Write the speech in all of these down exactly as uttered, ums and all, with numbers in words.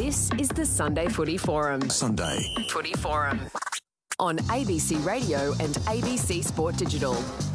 This is the Sunday Footy Forum. Sunday Footy Forum on A B C Radio and A B C Sport Digital.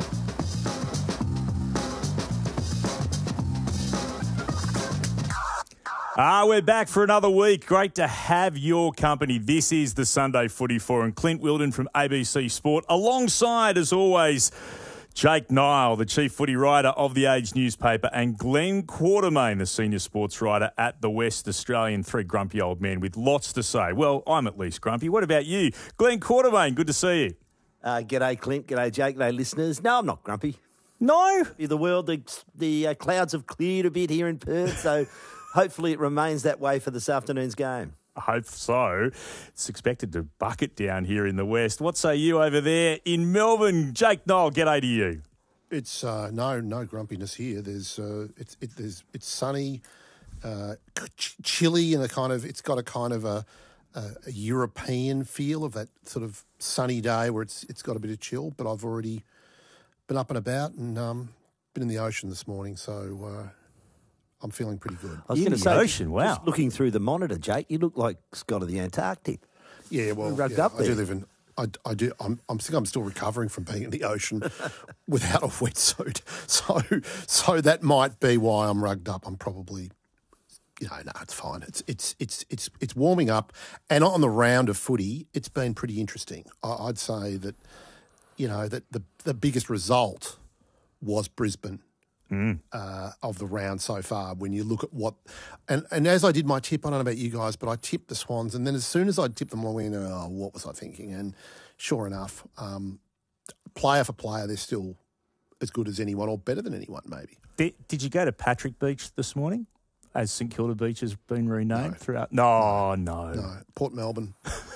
Ah, we're back for another week. Great to have your company. This is the Sunday Footy Forum. Clint Wilden from A B C Sport, alongside, as always, Jake Nile, the chief footy writer of The Age newspaper, and Glenn Quartermain, the senior sports writer at The West Australian. Three grumpy old men with lots to say. Well, I'm at least grumpy. What about you? Glenn Quartermain, good to see you. Uh, g'day, Clint. G'day, Jake. G'day, listeners. No, I'm not grumpy. No? The world, the, the uh, clouds have cleared a bit here in Perth, so hopefully it remains that way for this afternoon's game. I hope so. It's expected to bucket down here in the west. What say you over there in Melbourne? Jake Nile, g'day to you. It's uh, no no grumpiness here. There's uh, it's it, there's it's sunny, uh, ch- chilly, and a kind of it's got a kind of a, a, a European feel of that sort of sunny day where it's it's got a bit of chill. But I've already been up and about and um, been in the ocean this morning, so. Uh, I'm feeling pretty good. I was going to the say, ocean, wow. Just looking through the monitor, Jake, you look like Scott of the Antarctic. Yeah, well, rugged yeah, up I there. do live in. I, I do. I'm. I'm think I'm still recovering from being in the ocean without a wetsuit. So, so that might be why I'm rugged up. I'm probably, you know, no, it's fine. It's it's it's it's it's warming up, and on the round of footy, it's been pretty interesting. I, I'd say that, you know, that the the biggest result was Brisbane. Mm. Uh, of the round so far, when you look at what, and, and as I did my tip, I don't know about you guys, but I tipped the Swans, and then as soon as I tipped them, I went, oh, what was I thinking? And sure enough, um, player for player, they're still as good as anyone, or better than anyone, maybe. Did, did you go to Patrick Beach this morning, as St Kilda Beach has been renamed No. throughout? No, no. No, Port Melbourne.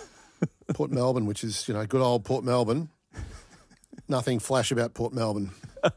Port Melbourne, which is, you know, good old Port Melbourne. Nothing flash about Port Melbourne.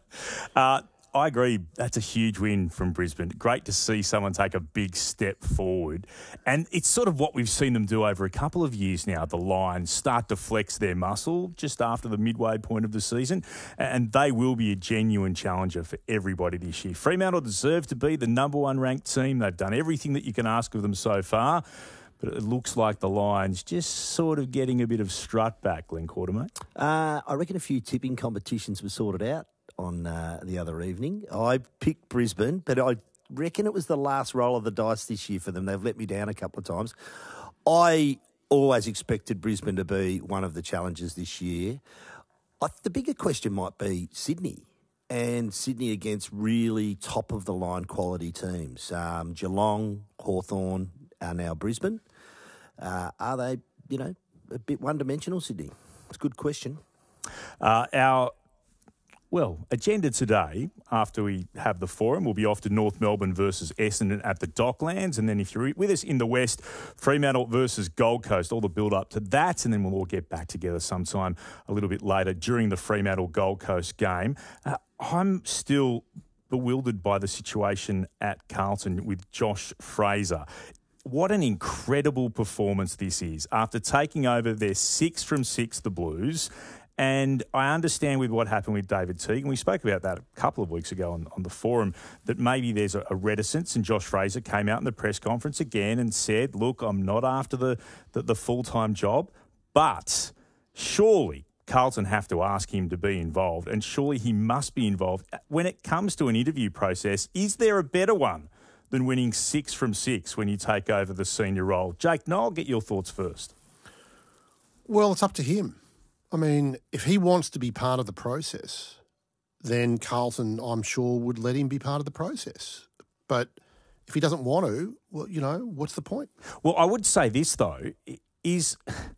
Uh, I agree. That's a huge win from Brisbane. Great to see someone take a big step forward. And it's sort of what we've seen them do over a couple of years now. The Lions start to flex their muscle just after the midway point of the season. And they will be a genuine challenger for everybody this year. Fremantle deserve to be the number one ranked team. They've done everything that you can ask of them so far. But it looks like the Lions just sort of getting a bit of strut back, Glenn Quartermain. Uh, I reckon a few tipping competitions were sorted out on uh, the other evening. I picked Brisbane, but I reckon it was the last roll of the dice this year for them. They've let me down a couple of times. I always expected Brisbane to be one of the challengers this year. I, the bigger question might be Sydney, and Sydney against really top-of-the-line quality teams. Um, Geelong, Hawthorn are now Brisbane. Uh, are they, you know, a bit one-dimensional, Sydney? It's a good question. Uh, our... Well, agenda today, after we have the forum, we'll be off to North Melbourne versus Essendon at the Docklands. And then if you're with us in the West, Fremantle versus Gold Coast, all the build-up to that. And then we'll all get back together sometime a little bit later during the Fremantle-Gold Coast game. Uh, I'm still bewildered by the situation at Carlton with Josh Fraser. What an incredible performance this is. After taking over their six from six, the Blues. And I understand with what happened with David Teague, and we spoke about that a couple of weeks ago on, on the forum, that maybe there's a, a reticence, and Josh Fraser came out in the press conference again and said, look, I'm not after the, the, the full-time job, but surely Carlton have to ask him to be involved, and surely he must be involved. When it comes to an interview process, is there a better one than winning six from six when you take over the senior role? Jake, no, I'll get your thoughts first. Well, it's up to him. I mean, if he wants to be part of the process, then Carlton, I'm sure, would let him be part of the process. But if he doesn't want to, well, you know, what's the point? Well, I would say this, though, is...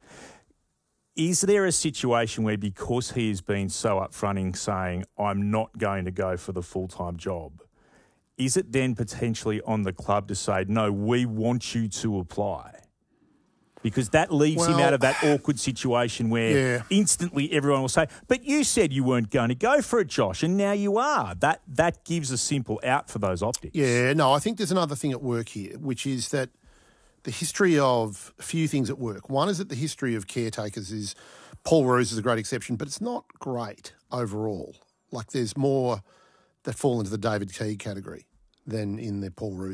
Is there a situation where, because he has been so upfront in saying, I'm not going to go for the full-time job, is it then potentially on the club to say, no, we want you to apply? Because that leaves well, him out of that awkward situation where yeah. instantly everyone will say, but you said you weren't going to go for it, Josh, and now you are. That that gives a simple out for those optics. Yeah, no, I think there's another thing at work here, which is that the history of a few things at work. One is that the history of caretakers is, Paul Roos is a great exception, but it's not great overall. Like there's more that fall into the David Teague category than in the Paul Roos